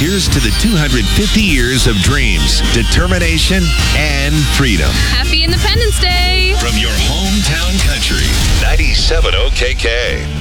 Here's to the 250 years of dreams, determination, and freedom. Happy Independence Day! From your hometown country, 97 OKK.